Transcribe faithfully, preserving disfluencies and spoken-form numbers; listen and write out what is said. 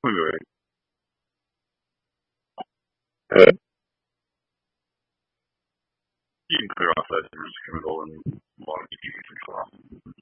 Wait, wait, wait. Uh, you can clear off that risk middle and long to keep it